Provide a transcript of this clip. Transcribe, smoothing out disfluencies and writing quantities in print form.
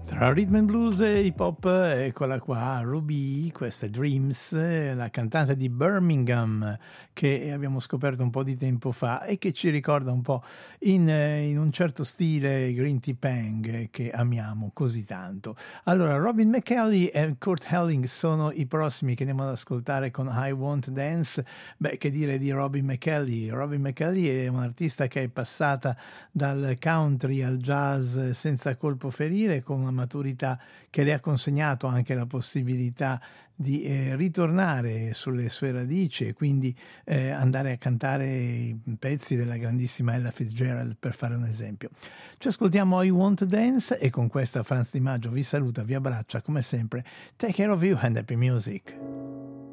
Tra rhythm and blues e hip hop, eccola qua, Ruby, questa è Dreams, la cantante di Birmingham che abbiamo scoperto un po' di tempo fa e che ci ricorda un po' in un certo stile i Green Tea Pang che amiamo così tanto. Allora, Robin McKelly e Kurt Helling sono i prossimi che andiamo ad ascoltare con I Want Dance. Beh, che dire di Robin McKelly? Robin McKelly è un'artista che è passata dal country al jazz senza colpo ferire, con una maturità che le ha consegnato anche la possibilità di ritornare sulle sue radici e quindi andare a cantare i pezzi della grandissima Ella Fitzgerald, per fare un esempio. Ci ascoltiamo I Want to Dance e con questa Franz Di Maggio vi saluta, vi abbraccia come sempre. Take care of you and happy music.